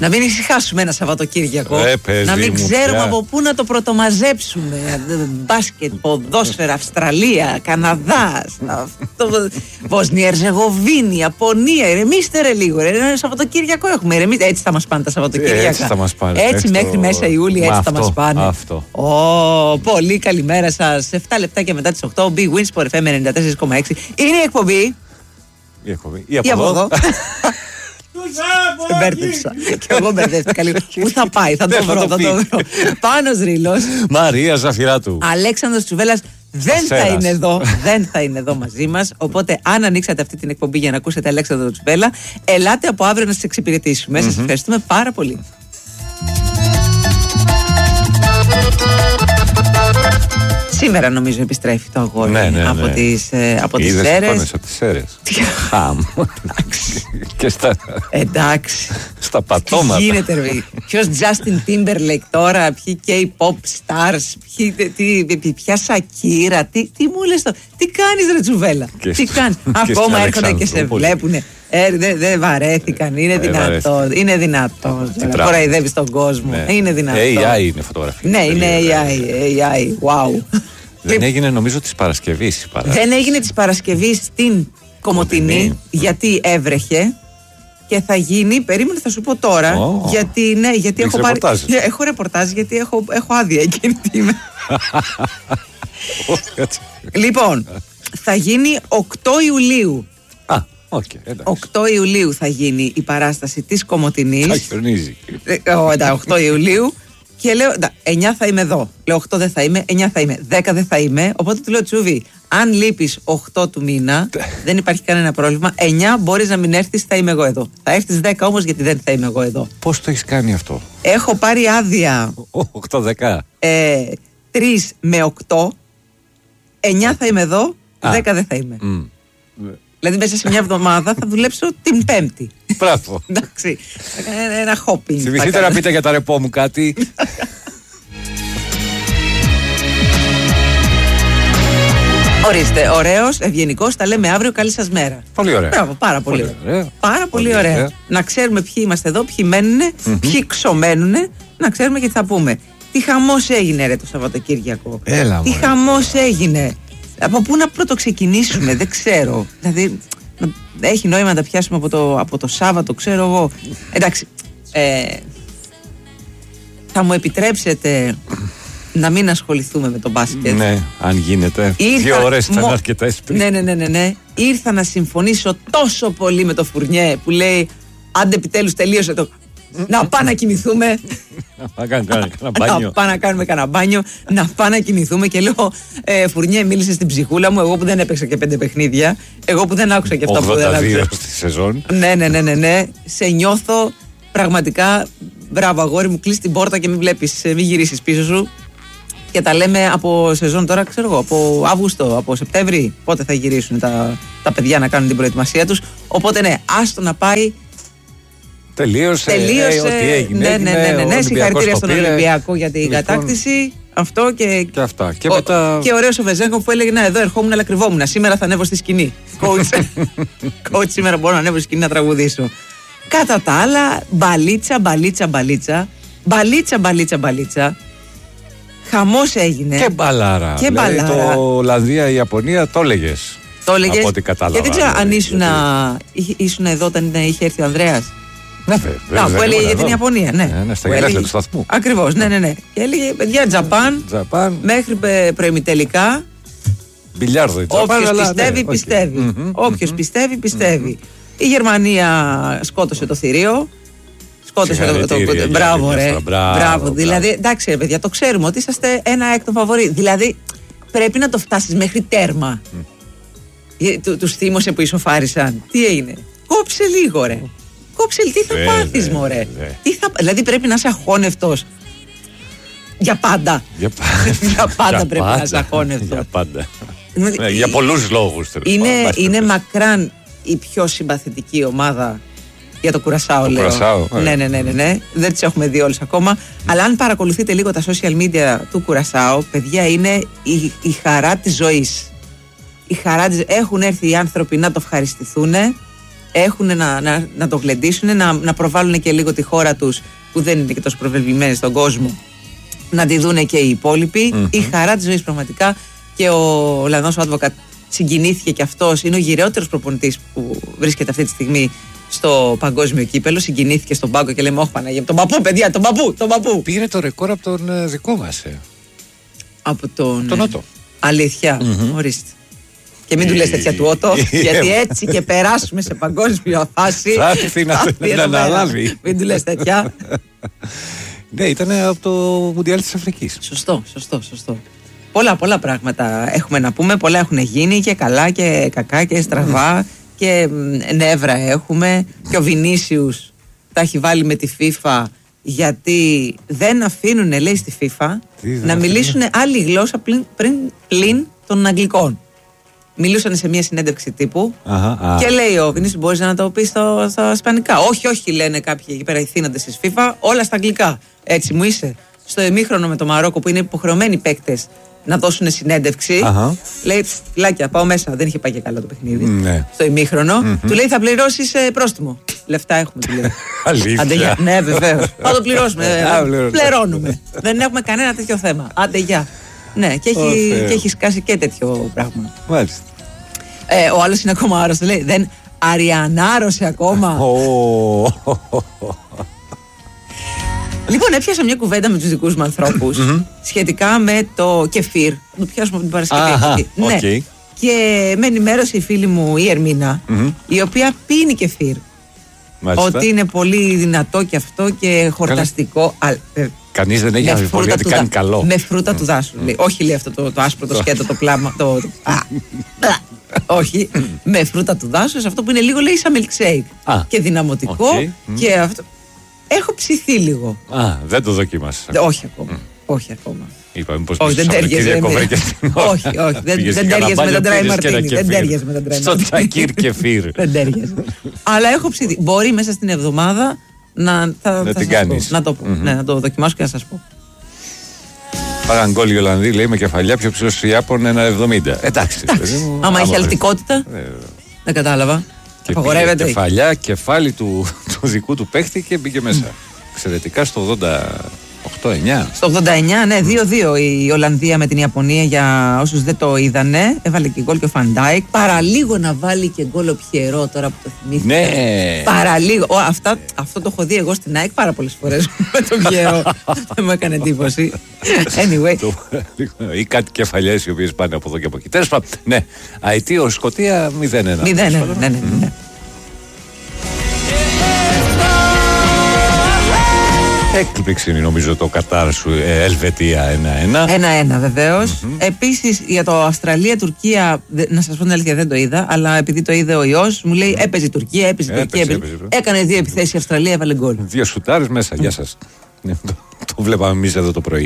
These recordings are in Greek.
Να μην ησυχάσουμε ένα Σαββατοκύριακο. Να μην ξέρουμε από πού να το πρωτομαζέψουμε. Μπάσκετ, ποδόσφαιρα, Αυστραλία, Καναδάς, Βοσνία, Ερζεγοβίνη, Ιαπωνία. Ηρεμήστε ρε λίγο. Ένα Σαββατοκύριακο έχουμε. Έτσι θα μας πάνε τα Σαββατοκύριακα. Έτσι μέχρι μέσα Ιούλη έτσι θα μας πάνε. Πολύ καλημέρα σας. 7 λεπτάκια μετά τις 8. Big Wins for FM 94,6. Είναι η εκπομπή. Ή από εδώ. Σε μπέρδεψα. Και εγώ μπερδεύτηκα λίγο. Πού θα πάει, θα το βρω. Πάνος Ρήλος. Μαρία Ζαφυράτου. Αλέξανδρος Τσουβέλλας δεν θα είναι εδώ μαζί μας. Οπότε, αν ανοίξατε αυτή την εκπομπή για να ακούσετε Αλέξανδρο Τσουβέλλα, ελάτε από αύριο να σας εξυπηρετήσουμε. Σας ευχαριστούμε πάρα πολύ. Σήμερα νομίζω επιστρέφει το αγόρι από τις Σέρρες. Από τις Σέρρες. Και εντάξει. Στα πατώματα. Τι γίνεται ρε. Ποιος Justin Timberlake τώρα, ποιοι K-pop stars, ποια Σακύρα, τι μου λες τώρα, τι κάνεις ρε Τσουβέλλα, τι κάνεις. Ακόμα έρχονται και σε βλέπουνε. Δεν βαρέθηκαν, είναι δυνατό. Κοραϊδεύεις τον κόσμο. Είναι δυνατό. AI είναι φωτογραφία. Ναι, είναι AI. Wow. Δεν έγινε νομίζω της Παρασκευής. Δεν έγινε της Παρασκευής στην Κομοτηνή γιατί έβρεχε και θα γίνει, περίμενε θα σου πω τώρα, γιατί έχω πάρει. Έχω ρεπορτάζ γιατί έχω άδεια εκείνη τη μέρα. Λοιπόν, θα γίνει 8 Ιουλίου. 8 Ιουλίου θα γίνει η παράσταση της Κομοτηνής. Θα χιονίζει. 8 Ιουλίου. Και λέω, 9 θα είμαι εδώ. Λέω 8 δεν θα είμαι, 9 θα είμαι, 10 δεν θα είμαι. Οπότε του λέω Τσούβι, αν λείπεις 8 του μήνα, δεν υπάρχει κανένα πρόβλημα. 9 μπορείς να μην έρθεις, θα είμαι εγώ εδώ. Θα έρθεις 10 όμως γιατί δεν θα είμαι εγώ εδώ. Πώς το έχεις κάνει αυτό? Έχω πάρει άδεια 8-10. 3 με 8. 9 θα είμαι εδώ, 10 δεν θα είμαι. Δηλαδή μέσα σε μια εβδομάδα θα δουλέψω την Πέμπτη. Μπράβο. Εντάξει. Ένα χόπινγκ. Θυμηθείτε να πείτε για τα ρεπό μου κάτι. Ορίστε, ωραίος, ευγενικός, τα λέμε αύριο, καλή σας μέρα. Πολύ ωραία. Μπράβο, πάρα πολύ ωραία. Πάρα πολύ ωραία. Να ξέρουμε ποιοι είμαστε εδώ, ποιοι μένουνε, ποιοι ξομένουνε, να ξέρουμε και τι θα πούμε. Τι χαμός έγινε ρε το Σαββατοκύριακο. Τι χαμός έγινε. Από πού να πρωτοξεκινήσουμε, δεν ξέρω. Δηλαδή, έχει νόημα να τα πιάσουμε από το Σάββατο, ξέρω εγώ. Εντάξει, θα μου επιτρέψετε να μην ασχοληθούμε με το μπάσκετ. Ναι, αν γίνεται. 2 ώρες ήταν αρκετές πριν. Ναι. Ήρθα να συμφωνήσω τόσο πολύ με το Φουρνιέ που λέει, άντε επιτέλους τελείωσε το... Να πάμε να κοιμηθούμε. Να πάμε να κάνουμε κανένα μπάνιο. Να πάμε να κοιμηθούμε. Και λέω, Φουρνιέ, μίλησε στην ψυχούλα μου. Εγώ που δεν έπαιξα και 5 παιχνίδια. Εγώ που δεν άκουσα και αυτά που δεν άκουσα. 82 στη σεζόν. Ναι. Σε νιώθω πραγματικά. Μπράβο, αγόρι μου, κλείσει την πόρτα και μην βλέπεις, μην γυρίσεις πίσω σου. Και τα λέμε από σεζόν τώρα, ξέρω εγώ, από Αύγουστο, από Σεπτέμβρη. Πότε θα γυρίσουν τα παιδιά να κάνουν την προετοιμασία τους. Οπότε ναι, άστο να πάει. Τελείωσε. Ό,τι έγινε. Ναι. Συγχαρητήρια στον Ολυμπιακό για την κατάκτηση. Αυτό και αυτά. Και μετά... ωραίος ο Βεζέγκοφ που έλεγε, να εδώ ερχόμουν αλλά κρυβόμουν. Σήμερα θα ανέβω στη σκηνή. Coach, σήμερα μπορώ να ανέβω στη σκηνή να τραγουδήσω. Κατά τα άλλα, μπαλίτσα. Χαμός έγινε. Και μπαλάρα. Το Ολλανδία-Ιαπωνία το έλεγες. Από ό,τι κατάλαβα. Και δεν ξέρω αν ήσουν εδώ όταν είχε έρθει ο Ανδρέας. Ναι, που έλεγε για την Ιαπωνία. Ναι, στα γελάσια του σταθμού. Ακριβώς, ναι. Και έλεγε, παιδιά, Τζαπάν μέχρι προημιτελικά. Μπιλιάρδο η Τζαπάν. Όποιος πιστεύει. Η Γερμανία σκότωσε το θηρίο. Σκότωσε το. Μπράβο, ρε. Μπράβο. Δηλαδή, εντάξει, ρε παιδιά, το ξέρουμε ότι είσαστε ένα έκτο φαβορί. Δηλαδή, πρέπει να το φτάσεις μέχρι τέρμα. Τους θύμωσε που ισοφάρισαν. Τι έγινε? Κόψε λίγο, ρε. Τι θα πάθεις, μωρέ? Δηλαδή, πρέπει να είσαι αχώνευτος. Για πάντα. Για πάντα πρέπει να είσαι αχώνευτος. Για πάντα. Για πολλούς λόγους. Είναι μακράν η πιο συμπαθητική ομάδα για το Κουρασάο, λέω. Ναι. Δεν τις έχουμε δει όλες ακόμα. Αλλά αν παρακολουθείτε λίγο τα social media του Κουρασάο, παιδιά, είναι η χαρά της ζωής. Έχουν έρθει οι άνθρωποι να το ευχαριστηθούν έχουν να το γλεντήσουν, να προβάλλουν και λίγο τη χώρα τους που δεν είναι και τόσο προβεβλημένη στον κόσμο, να τη δούνε και οι υπόλοιποι. Η χαρά της ζωής πραγματικά. Και ο Ολλανδός ο Advocat συγκινήθηκε και αυτός. Είναι ο γυραιότερος προπονητής που βρίσκεται αυτή τη στιγμή στο παγκόσμιο κύπελο. Συγκινήθηκε στον πάγκο και λέμε: όχι Παναγία, τον παππού, παιδιά, τον παππού. Πήρε το ρεκόρ από τον δικό μας. Από τον Ότο. Αλήθεια. Ορίστε. Και μην του λες τέτοια του Ότο, γιατί έτσι και περάσουμε σε παγκόσμια φάση. Θα έρθει να αναλάβει. Μην του λες τέτοια. Ναι, ήταν από το Μουντιάλ της Αφρικής. Σωστό. Πολλά πράγματα έχουμε να πούμε. Πολλά έχουν γίνει και καλά και κακά και στραβά. Και νεύρα έχουμε. Και ο Βινίσιους τα έχει βάλει με τη FIFA, γιατί δεν αφήνουν, λέει, στη FIFA να μιλήσουν άλλη γλώσσα πλην των Αγγλικών. Μιλούσαν σε μια συνέντευξη τύπου και λέει ο Βινίσιους: μπορείς να το πεις στα ισπανικά? Όχι, λένε κάποιοι εκεί πέρα οι θύνοντες της FIFA, όλα στα αγγλικά. Έτσι μου είσαι. Στο ημίχρονο με το Μαρόκο, που είναι υποχρεωμένοι παίκτες να δώσουν συνέντευξη, λέει: φιλάκια, πάω μέσα. Δεν είχε πάει και καλά το παιχνίδι. Ναι. Στο ημίχρονο, του λέει: θα πληρώσεις πρόστιμο. Λεφτά έχουμε, του λέει. Αλήθεια. Ναι, βεβαίως. Θα το πληρώσουμε. Πληρώνουμε. Δεν έχουμε κανένα τέτοιο θέμα. Άντε, γεια. Ναι, και έχει σκάσει και τέτοιο πράγμα. Μάλιστα. Ο άλλος είναι ακόμα άρρωστος. Λέει: δεν αριανάρωσε ακόμα. Λοιπόν, έπιασα μια κουβέντα με τους δικούς μου ανθρώπους σχετικά με το κεφίρ. Να το πιάσουμε από την Παρασκευή. Ναι. Και με ενημέρωσε η φίλη μου η Ερμίνα, η οποία πίνει κεφίρ. Ότι είναι πολύ δυνατό και αυτό και χορταστικό. Κανείς δεν έχει αμφιβολία ότι κάνει καλό. Με φρούτα του δάσου. Όχι, λέει αυτό το άσπρο, το σκέτο, το πλάμα. Όχι, με φρούτα του δάσου, αυτό που είναι λίγο, λέει, σαν milkshake. Και δυναμωτικό και αυτό. Έχω ψηθεί λίγο. Δεν το δοκίμασα. Όχι ακόμα. Είπαμε πως δεν τέριαζε με τον Dry Martini. Δεν τέριαζε με τον Dry Martini. Στο τσακίρ κεφίρ. Δεν τέριαζε. Αλλά έχω ψηθεί. Μπορεί μέσα στην εβδομάδα να την κάνεις. Να το δοκιμάσω και να σας πω. Πάγαν γκολ οι Ολλανδοί, λέει, με κεφαλιά πιο ψηλό στους Ιάπων 1,70. Εντάξει. Άμα έχει αλτικότητα. Δεν κατάλαβα. Και πήγε κεφαλιά, κεφάλι του δικού του παίχτη και μπήκε μέσα. Εξαιρετικά στο 88-9. Στο 89, ναι, 2-2 η Ολλανδία με την Ιαπωνία, για όσους δεν το είδανε. Έβαλε και γκολ και ο Φαντάικ. Παραλίγο να βάλει και γκολ ο Πιερό, τώρα που το θυμήθηκα. Ναι. Παραλίγο. Αυτό το έχω δει εγώ στην ΑΕΚ πάρα πολλές φορές με τον Πιερό. Δεν μου έκανε εντύπωση. Anyway. Ή κάτι κεφαλιές οι οποίες πάνε από εδώ και από εκεί. Τέλος πάντων, ναι. Αιτίο Σκωτία 0-1. 0-1, ναι. Έκπληξη είναι, νομίζω, το Κατάρ σου Ελβετία 1-1. 1-1 βεβαίως. Επίσης για το Αυστραλία-Τουρκία, να σας πω την αλήθεια, δεν το είδα, αλλά επειδή το είδε ο ιός, μου λέει έπαιζε η Τουρκία, έπαιζε. Έκανε 2 επιθέσεις η Αυστραλία, έβαλε γκολ. 2 σουτάρες μέσα, γεια σας. Το βλέπαμε εμείς εδώ το πρωί.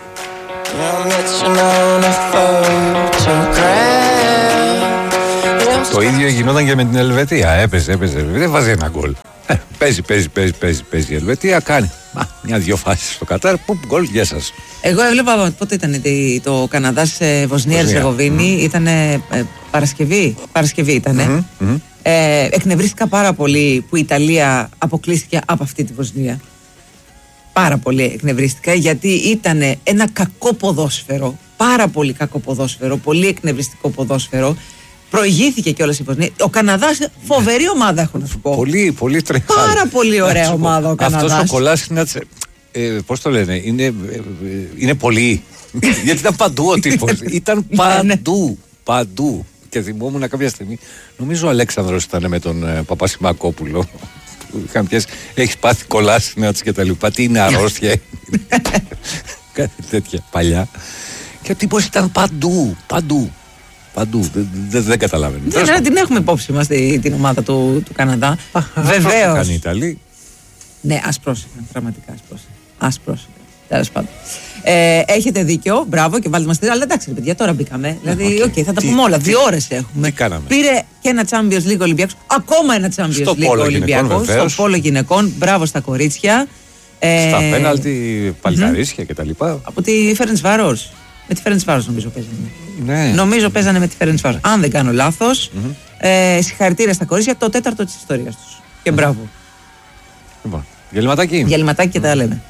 Το ίδιο γινόταν και με την Ελβετία. Έπαιζε. Δεν βάζει ένα γκολ. Παίζει η Ελβετία, κάνει μια-δυο φάσεις στο Κατάρ, γκολ, γεια σας. Εγώ έβλεπα, πότε ήταν το Καναδάς Βοσνία-Ερζεγοβίνη, ήταν Παρασκευή ήτανε. Εκνευρίστηκα πάρα πολύ που η Ιταλία αποκλείστηκε από αυτή τη Βοσνία. Πάρα πολύ εκνευρίστηκα, γιατί ήταν ένα κακό ποδόσφαιρο, πάρα πολύ κακό ποδόσφαιρο, πολύ εκνευριστικό ποδόσφαιρο. Προηγήθηκε κιόλας η Βοσνία. Ο Καναδάς, φοβερή ομάδα, έχω να σου πω. Πολύ τρεχάλη. Πάρα πολύ ωραία ομάδα ο Καναδάς. Αυτός ο Κολάσινατς, πώς το λένε, είναι πολύ. Γιατί ήταν παντού ο τύπος. Ήταν παντού. Και θυμόμουν κάποια στιγμή, νομίζω ο Αλέξανδρος ήταν με τον Παπασημακόπουλο. Είχαν πιάσει, έχεις πάθει Κολάσινατς και τα λοιπά. Τι είναι αρρώστια. Κάτι τέτοια παλιά. Και ο τύπος ήταν παντού. Δεν καταλαβαίνω. Δεν την έχουμε υπόψη μας την ομάδα του Καναδά. Βεβαίως. Κάνει η Ιταλία. Ναι, ασπρόσεχαν. Πραγματικά ασπρόσεχαν. Τέλος πάντων. Έχετε δίκιο. Μπράβο και βάλτε μας τη. Αλλά εντάξει, παιδιά, τώρα μπήκαμε. Δηλαδή, θα τα πούμε όλα. 2 ώρες έχουμε. Τι κάναμε. Πήρε και ένα Champions League Ολυμπιακός. Ακόμα ένα Champions League Ολυμπιακός. Στο πόλο γυναικών. Μπράβο στα κορίτσια. Στα πέναλτι, παλικαρίσια κτλ. Από τη Ferencváros. Με τη Ferencváros νομίζω παίζανε. Ναι. Νομίζω παίζανε με τη Ferencváros. Αν δεν κάνω λάθος. Συγχαρητήρια στα κορίτσια, το τέταρτο της ιστορίας τους. Και μπράβο. Λοιπόν, διαλυματάκι. Διαλυματάκι και τα λέμε.